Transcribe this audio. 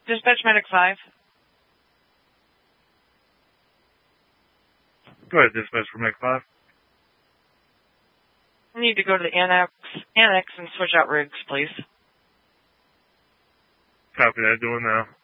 Dispatch Medic 5. Go ahead, dispatch for Medic 5. I need to go to the annex and switch out rigs, please. Copy that, doing now.